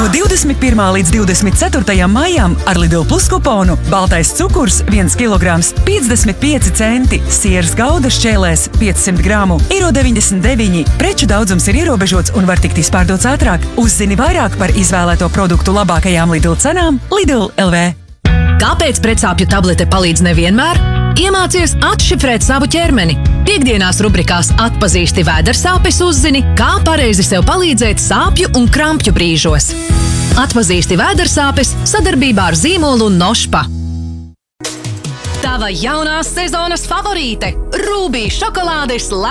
No 21. līdz 24. maijam ar Lidl Plus kuponu baltais cukurs 1 kg 55 centi, sieras gauda šķēlēs 500 gramu €1,99. Preču daudzums ir ierobežots un var tikt izpārdots ātrāk. Uzzini vairāk par izvēlēto produktu labākajām Lidl cenām Lidl LV. Kāpēc pretsāpju tablete palīdz nevienmēr? Iemācies atšifrēt savu ķermeni. Piektdienās rubrikās Atpazīsti vēdersāpes uzzini, kā pareizi sev palīdzēt sāpju un krampju brīžos. Atpazīsti vēdersāpes sadarbībā ar zīmolu Nošpa. Tava jaunās sezonas favorīte – Rūbī šokolādes